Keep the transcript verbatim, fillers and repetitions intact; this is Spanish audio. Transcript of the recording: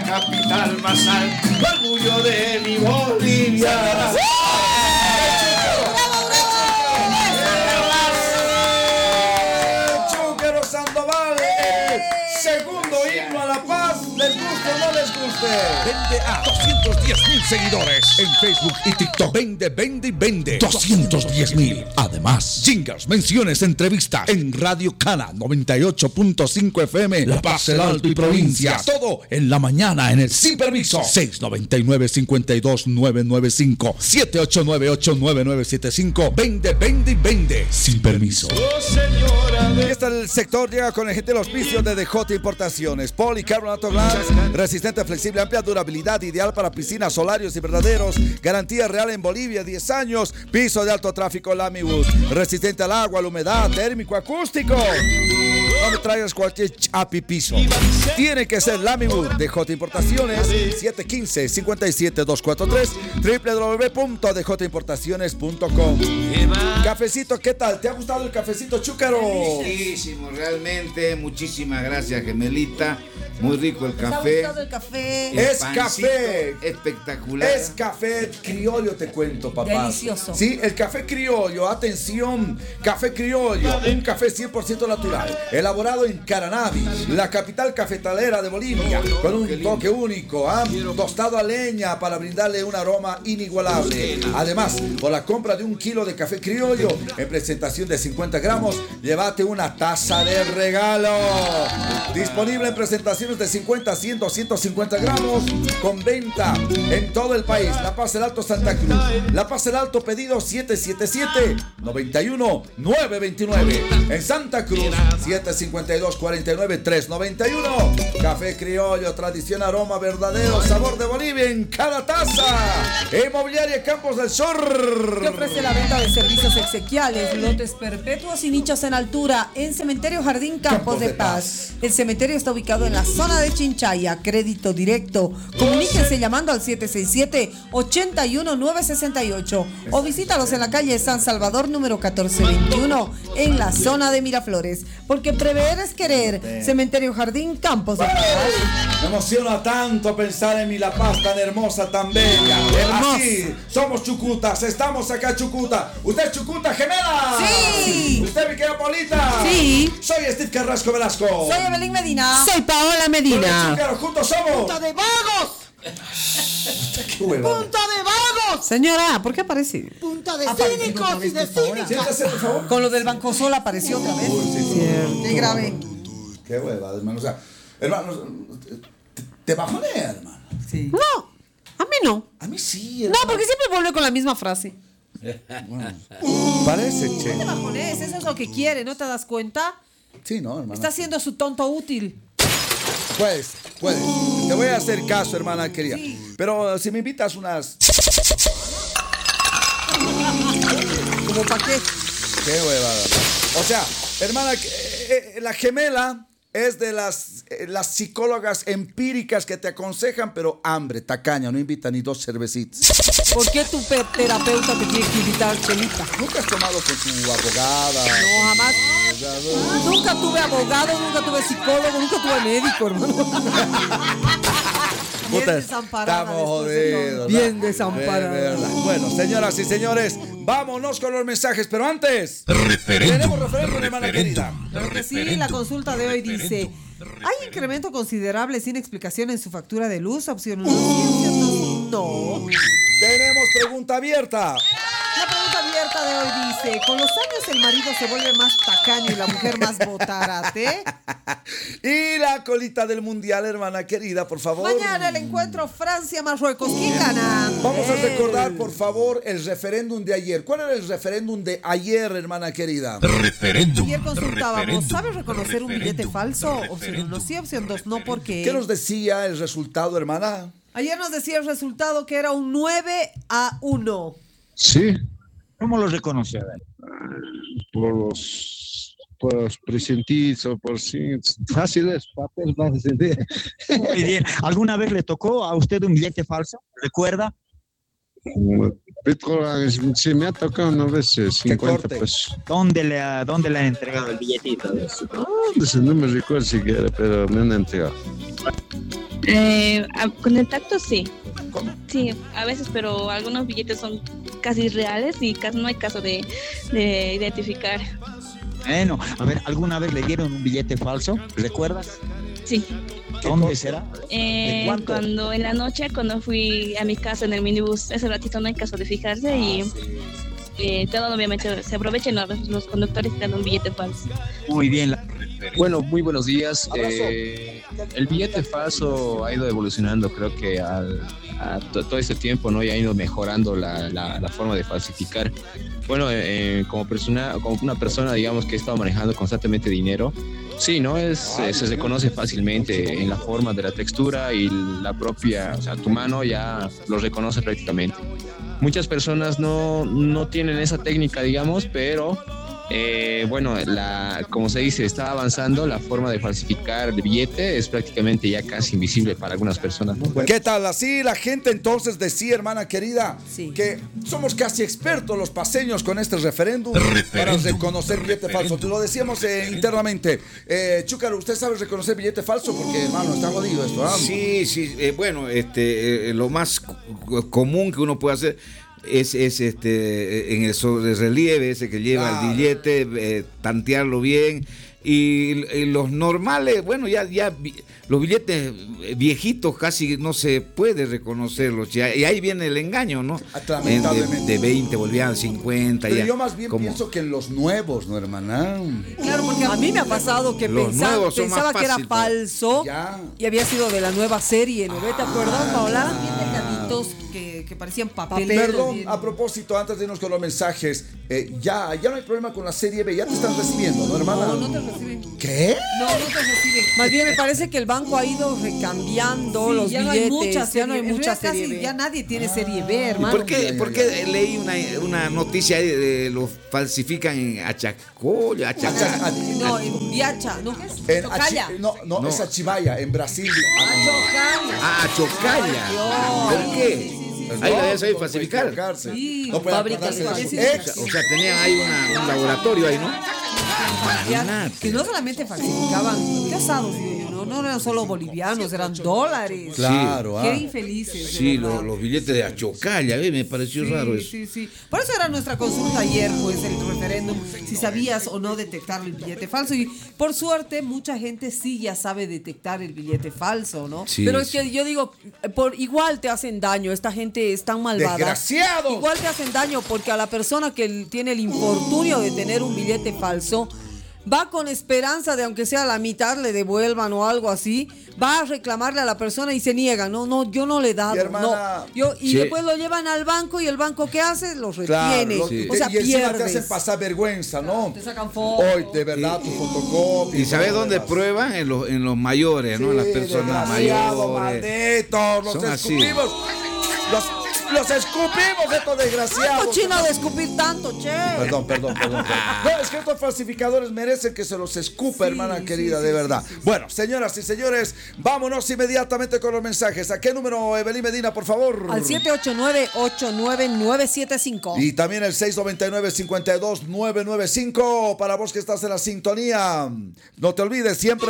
la capital más alta, orgullo de mi Bolivia. Chúquero Sandoval, segundo himno a la paz, les guste o no les guste. Vende a doscientos diez mil seguidores en Facebook y TikTok. Vende, vende y vende. doscientos diez mil. Además, jingles, menciones, entrevistas en Radio Cana noventa y ocho punto cinco F M, La Paz, el Alto y provincias. Todo en la mañana en el Sin Permiso. seis nueve nueve, cinco dos nueve nueve cinco, siete ocho nueve ocho nueve nueve siete cinco. Vende, vende y vende. Sin Permiso. Oh, señora de... Aquí está el sector, llega con el gentil auspicio de D J Importaciones. Policarbonato Glass, resistente, flexible, amplia durabilidad, ideal para piscinas, solarios y verdaderos. Garantía real en Bolivia, diez años. Piso de alto tráfico Lamiwood. Resistente al agua, a la humedad, térmico, acústico. No me traigas cualquier chapi piso. Tiene que ser Lamiwood. D J Importaciones, siete uno cinco, cinco siete dos cuatro tres, doble u doble u doble u punto d j importaciones punto com. Cafecito, ¿qué tal? ¿Te ha gustado el cafecito, Chúcaro? Muchísimo, realmente. Muchísimas gracias, Gemelita. Muy rico el ¿Te ha café. gustado el café? El Es pancito café. espectacular. Es café criollo, te cuento, papá. Delicioso. Sí, el café criollo, atención, café criollo, un café cien por ciento natural, elaborado en Caranavi, la capital cafetalera de Bolivia, con un toque único, ¿ah? Tostado a leña para brindarle un aroma inigualable. Además, por la compra de un kilo de café criollo, en presentación de cincuenta gramos, llévate una taza de regalo. Disponible en presentaciones de cincuenta, cien, doscientos cincuenta gramos, con venta en todo el país. La Paz del Alto Santa Cruz. La Paz del Alto, pedido siete siete siete, nueve uno nueve dos nueve. En Santa Cruz, siete cinco dos, cuatro nueve, tres nueve uno. Café criollo, tradición, aroma verdadero, sabor de Bolivia en cada taza. Inmobiliaria Campos del Sur. Que ofrece la venta de servicios exequiales, lotes perpetuos y nichos en altura en Cementerio Jardín Campos, Campos de, de Paz. Paz. El cementerio está ubicado en la zona de Chinchaya. Crédito directo. Comuníquense llamando al siete seis siete, ocho uno nueve seis ocho o visítalos en la calle San Salvador número catorce veintiuno en la zona de Miraflores. Porque prever es querer. Cementerio Jardín Campos de Paz. Me emociona tanto pensar en mi La Paz tan hermosa, tan bella. Hermosa. Así, somos chucutas, estamos acá Chucuta. ¿Usted es Chucuta, gemela? Sí. ¿Usted, mi querida Polita? Sí. Soy Steve Carrasco Velasco. Soy Evelyn Medina. Soy Paola Medina. Chúquero, juntos somos. ¡Punta de vagos! Qué hueva. ¡Punta de vagos! Señora, ¿por qué aparece? ¡Punta de Apareció cínicos otra y vez, de por favor. cínicas! Siéntese, por favor. Con lo del Banco Sol apareció otra vez. Uy, sí, sí. Qué grave. Qué hueva, hermano. O sea, hermano, te, te bajoné, hermano. Sí. No, a mí no. A mí sí, No, hermano. porque siempre vuelve con la misma frase. Parece, che. Te bajones, eso es lo que quiere, ¿no te das cuenta? Sí, no, hermano. Está haciendo su tonto útil. Puedes, puedes. Te voy a hacer caso, hermana querida. Sí. Pero si me invitas unas... ¿Como para qué? Qué huevada. O sea, hermana, eh, eh, la gemela es de las, eh, las psicólogas empíricas que te aconsejan, pero hambre, tacaña, no invita ni dos cervecitas. ¿Por qué tu pe- terapeuta te tiene que invitar, Chelita? ¿Nunca has tomado con tu abogada? No, jamás. Nunca tuve abogado, nunca tuve psicólogo, nunca tuve médico, hermano. Bien Puta, desamparada. estamos después de todo. jodidos. Bien ¿no? desamparada. De verdad. Bueno, señoras y señores, vámonos con los mensajes, pero antes... Referéndum. Tenemos referéndum, hermana querida. Claro que sí, la consulta de hoy dice: ¿hay incremento considerable sin explicación en su factura de luz? Opción uno, sí, no. Tenemos pregunta abierta. La pregunta abierta de hoy dice: ¿con los años el marido se vuelve más tacaño y la mujer más botarate? Y la colita del mundial, hermana querida, por favor. Mañana el encuentro Francia-Marruecos. ¿Quién gana? Vamos a Eh. recordar, por favor, el referéndum de ayer. ¿Cuál era el referéndum de ayer, hermana querida? Referéndum. Ayer consultábamos: Referéndum. ¿sabes reconocer un billete Referéndum. falso? Opción uno sí, opción dos no, ¿por qué? ¿Qué nos decía el resultado, hermana? Ayer nos decía el resultado que era un nueve a uno. Sí, ¿Cómo lo reconoce? A ver. por los, por los presentizos, por sí, fáciles, papel fácil de... Muy bien. ¿Alguna vez le tocó a usted un billete falso? ¿Recuerda? Bitcoin, sí, me ha tocado una vez eh, cincuenta corte. pesos. ¿Dónde le, ha, ¿Dónde le han entregado el billetito? No, no me recuerdo siquiera, pero me han entregado. Eh, a- con el tacto sí. ¿Cómo? Sí, a veces, pero algunos billetes son casi reales y casi no hay caso de, de identificar. Bueno, a ver, ¿alguna vez le dieron un billete falso? ¿Recuerdas? Sí. ¿Dónde será? Eh, cuánto? cuando en la noche, cuando fui a mi casa en el minibús, ese ratito no hay caso de fijarse y eh, todo obviamente se aprovechan los, los conductores y dan un billete falso. Muy bien. la- Bueno, muy buenos días. Eh, el billete falso ha ido evolucionando, creo que al, a to- todo este tiempo, ¿no? Y ha ido mejorando la, la, la forma de falsificar. Bueno, eh, como persona, como una persona, digamos, que ha estado manejando constantemente dinero, sí, ¿no? Es, eh, se reconoce fácilmente en la forma de la textura y la propia, o sea, tu mano ya lo reconoce prácticamente. Muchas personas no, no tienen esa técnica, digamos, pero eh, bueno, la, como se dice, está avanzando la forma de falsificar el billete, es prácticamente ya casi invisible para algunas personas, ¿no? ¿Qué tal? Así la gente entonces decía, hermana querida, Sí. que somos casi expertos los paseños con este referéndum, para reconocer billete falso. Te lo decíamos eh, internamente. Eh, Chúcaro, ¿usted sabe reconocer billete falso? Porque, hermano, está jodido esto, ¿ah? Sí, sí, eh, bueno, este, eh, lo más co- común que uno puede hacer es, es este, en el sobre relieve ese que lleva Claro. el billete, eh, tantearlo bien. Y, y los normales, bueno, ya, ya vi- los billetes viejitos casi no se puede reconocerlos. Ya, y ahí viene el engaño, ¿no? Ah, Eh, lamentablemente. De, de veinte volvían a cincuenta. Pero ya, yo más bien como- pienso que en los nuevos, ¿no, hermana? Claro, porque a mí me ha pasado que Los pensaba, nuevos son pensaba más que era fácil, pero- falso Ya. y había sido de la nueva serie, ¿no? ¿Te acuerdas, Paola? Bien delgaditos que, que parecían papel. Perdón, bien- a propósito, antes de irnos con los mensajes, eh, ya, ya no hay problema con la serie B, ya te están recibiendo, ¿no, hermana? No, no te reciben. ¿Qué? No, no te reciben. Más bien me parece que el banco ha ido recambiando Sí, los ya billetes. no hay mucha ya serie, no hay en mucha realidad serie casi B. ya nadie tiene serie B, ¿Y hermano. por qué, Ya, por ya, qué ya. leí una, una noticia ahí de los falsifican en Achacoya, Achaca? Ah, No, en Viacha, ¿no? En Chocalla. Achi- no, no, No. es Achibaya, en Brasil. Chocalla. Ah, Chocalla. ¿Por qué? Ahí la debes ahí falsificar. Sí, no puede fábricas acordarse de de su falsificación. ex. O sea, tenían ahí una- un laboratorio ahí, ¿no? Ya, Imagínate. que no solamente falsificaban casados, digo yo, no, no eran solo bolivianos, eran dólares. Claro, Qué ah. infelices. de Sí, verdad. lo- los billetes de Achocalla, ¿ves? Me pareció Sí, raro eso. sí, sí. Por eso era nuestra consulta ayer, pues, el referéndum, si sabías o no detectar el billete falso. Y por suerte, mucha gente sí ya sabe detectar el billete falso, ¿no? Sí, Pero es sí. que yo digo, por igual te hacen daño, esta gente es tan malvada. ¡Desgraciados! Igual te hacen daño porque a la persona que el- tiene el infortunio de tener un billete falso, va con esperanza de aunque sea la mitad le devuelvan o algo así, va a reclamarle a la persona y se niega, no, no, yo no le he dado, Mi hermana- no. Yo, y Sí. después lo llevan al banco y el banco ¿qué hace? Los Claro, retiene. lo- O sea, y encima te pierdes. hacen pasar vergüenza, ¿no? Te sacan fotos. Hoy, de verdad, tu fotocopia. ¿Y sabes todo dónde lo demás. prueban? En los, en los mayores, ¿no? En las Sí, personas desgraciado, mayores. malditos, los Son así. escupimos. Los, los escupimos, estos desgraciados. Cochino de escupir tanto, che. Perdón, perdón, perdón. perdón. No, es que estos falsificadores merecen que se los escupa, hermana querida, de verdad. Bueno, señoras y señores, vámonos inmediatamente con los mensajes. ¿A qué número, Evelyn Medina, por favor? Al siete ocho nueve, ocho nueve nueve siete cinco. Y también el seis nueve nueve, cinco dos nueve nueve cinco para vos que estás en la sintonía. No te olvides, siempre